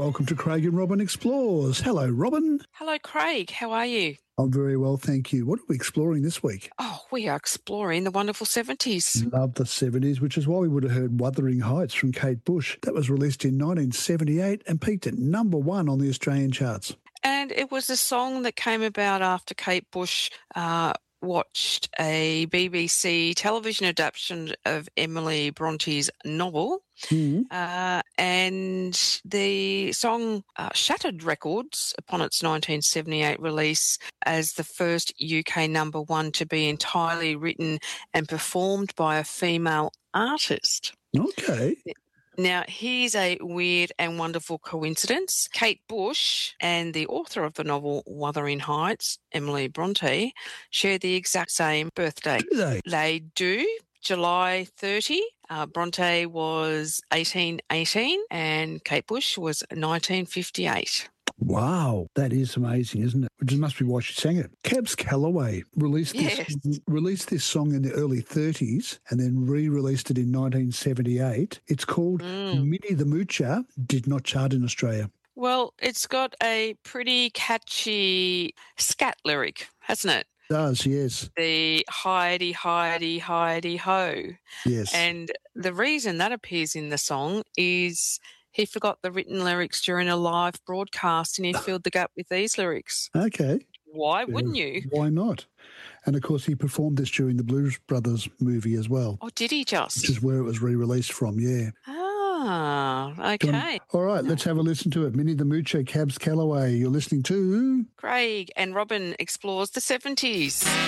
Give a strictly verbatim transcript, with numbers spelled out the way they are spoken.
welcome to Craig and Robin Explores. Hello, Robin. Hello, Craig. How are you? I'm very well, thank you. What are we exploring this week? Oh, we are exploring the wonderful seventies. Love the seventies, which is why we would have heard Wuthering Heights from Kate Bush. That was released in nineteen seventy-eight and peaked at number one on the Australian charts. And it was a song that came about after Kate Bush uh, watched a B B C television adaptation of Emily Bronte's novel. Mm-hmm. Uh, and the song uh, shattered records upon its nineteen seventy-eight release as the first U K number one to be entirely written and performed by a female artist. Okay. Now, here's a weird and wonderful coincidence. Kate Bush and the author of the novel Wuthering Heights, Emily Bronte, share the exact same birthday. Do they? They do. July thirtieth. Uh, Bronte was eighteen eighteen and Kate Bush was nineteen fifty-eight. Wow, that is amazing, isn't it? Which must be why she sang it. Cabs Calloway released this, Yes. released this song in the early thirties and then re-released it in nineteen seventy-eight. It's called Mm. Minnie the Moocher, did not chart in Australia. Well, it's got a pretty catchy scat lyric, hasn't it? It does, yes. The hidey, hidey, hidey ho. Yes. And the reason that appears in the song is he forgot the written lyrics during a live broadcast and he filled the gap with these lyrics. Okay. Why wouldn't you? Why not? And, of course, he performed this during the Blues Brothers movie as well, Or did he which just? is where it was re-released from, yeah. Ah, okay. All right, let's have a listen to it. Minnie the Moocher, Cabs Calloway. You're listening to... Craig and Robin explores the seventies.